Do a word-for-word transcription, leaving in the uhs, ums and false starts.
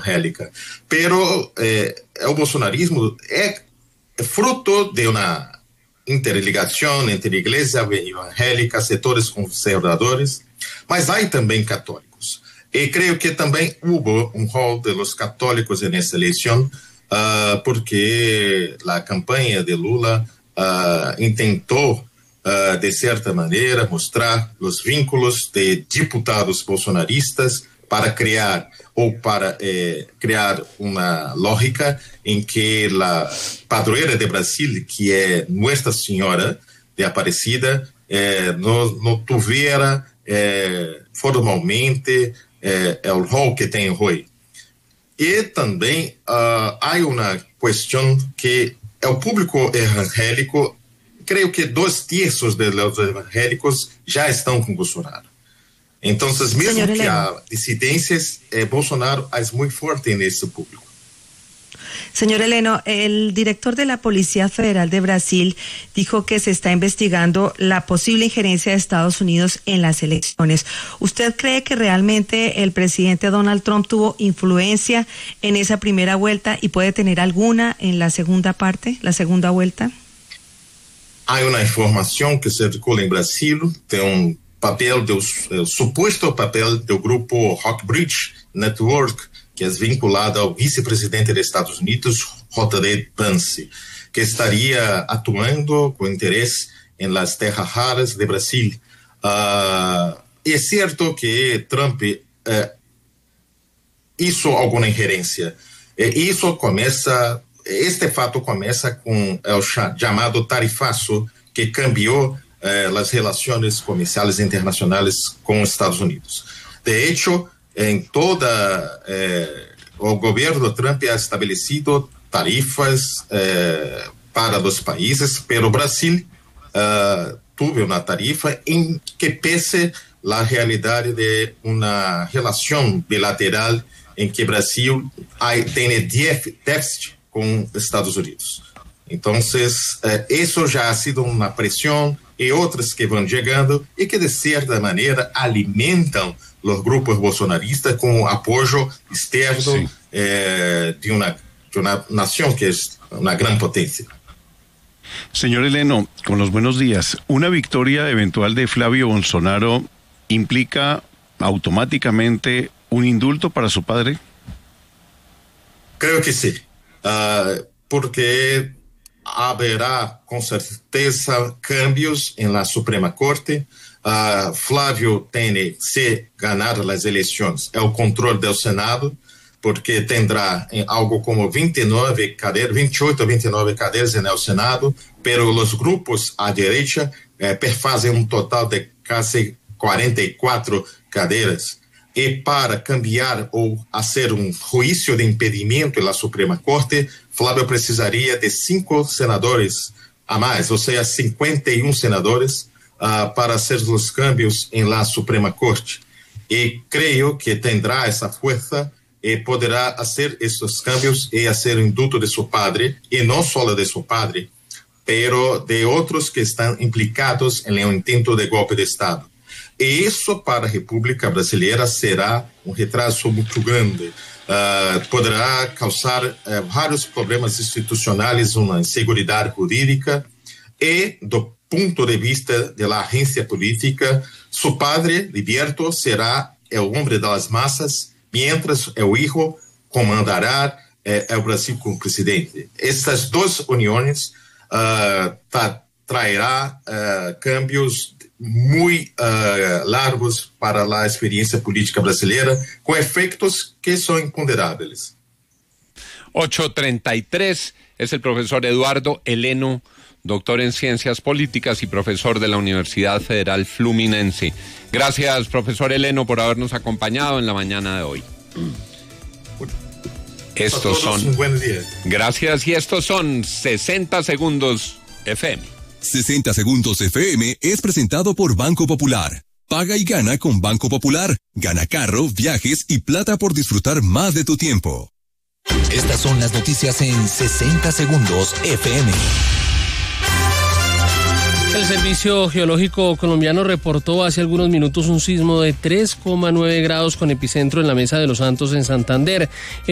evangélica. Pero eh, el bolsonarismo es fruto de una interligação entre igreja evangélica, setores conservadores, mas há também católicos. E creio que também houve um rol de los católicos nessa eleição, uh, porque a campanha de Lula uh, tentou, uh, de certa maneira, mostrar os vínculos de deputados bolsonaristas para criar ou para eh, criar uma lógica em que a padroeira de Brasil, que é Nuestra Senhora de Aparecida, eh, não, não tivera eh, formalmente eh, o rol que tem hoje. E também uh, há uma questão que o público evangélico, creio que dois terços dos evangélicos já estão com Bolsonaro. Então, mesmo que há dissidências, eh, Bolsonaro é muito forte nesse público. Señor Heleno, el director de la Policía Federal de Brasil dijo que se está investigando la posible injerencia de Estados Unidos en las elecciones. ¿Usted cree que realmente el presidente Donald Trump tuvo influencia en esa primera vuelta y puede tener alguna en la segunda parte, la segunda vuelta? Hay una información que circula en Brasil de un papel, do uh, suposto papel do grupo Rockbridge Network, que é vinculado ao vice-presidente dos Estados Unidos, J D Vance, que estaria atuando com interesse em las terras raras de Brasil. Uh, é certo que Trump uh, hizo alguma ingerência. E isso começa, este fato começa com o chamado tarifaço, que cambiou Eh, las relaciones comerciales internacionales con Estados Unidos. De hecho, en toda eh, el gobierno de Trump ha establecido tarifas eh, para los países, pero Brasil eh, tuvo una tarifa en que pese la realidad de una relación bilateral en que Brasil hay, tiene déficit con Estados Unidos. Entonces, eh, eso ya ha sido una presión e outras que vão chegando e que, de certa maneira, alimentam os grupos bolsonaristas com apoio externo eh, de, uma, de uma nação que é uma grande potência. Señor Heleno, con los buenos días. ¿Una victoria eventual de Flavio Bolsonaro implica automáticamente un indulto para su padre? Creo que sí, uh, porque haverá com certeza cambios em la Suprema Corte. Uh, Flávio tem, se ganhar as eleições, é o controle do Senado, porque terá algo como vinte e nove cadeiras, vinte e oito ou vinte e nove cadeiras no Senado, pero os grupos à direita eh, perfazem um total de quase quarenta e quatro cadeiras. E para cambiar ou fazer um juízo de impedimento na Suprema Corte, Flávio precisaria de cinco senadores a mais, ou seja, cinquenta e um senadores uh, para fazer os cambios em la Suprema Corte. E creio que terá essa força e poderá fazer esses cambios e fazer o indulto de seu padre, e não só de seu padre, pero de outros que estão implicados em um intento de golpe de Estado. E isso para a República Brasileira será um retraso muito grande. Uh, poderá causar uh, vários problemas institucionais, uma inseguridade jurídica e, do ponto de vista da agência política, seu padre, Liberto, será o homem das massas, mientras o hijo comandará uh, o Brasil como presidente. Estas duas uniões uh, tra trairá uh, cambios muito uh, largos para a experiência política brasileira, com efeitos que são imponderáveis. ocho treinta y tres es el profesor Eduardo Heleno, doctor en Ciencias Políticas y profesor de la Universidad Federal Fluminense. Gracias, profesor Heleno, por habernos acompañado en la mañana de hoy. Estos son... Un buen día. Gracias, y estos son sesenta segundos F M. sesenta segundos F M es presentado por Banco Popular. Paga y gana con Banco Popular. Gana carro, viajes y plata por disfrutar más de tu tiempo. Estas son las noticias en sesenta segundos F M. El Servicio Geológico Colombiano reportó hace algunos minutos un sismo de tres coma nueve grados con epicentro en la Mesa de los Santos en Santander.